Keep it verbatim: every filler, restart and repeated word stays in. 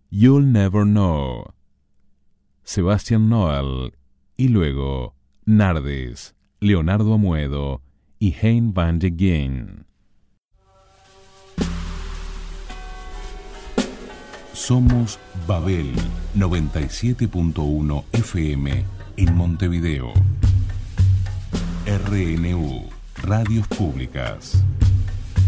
You'll Never Know, Sebastian Noel y luego Nardes, Leonardo Amuedo y Hein van de Geen. Somos Babel noventa y siete punto uno F M en Montevideo. R N U, Radios Públicas.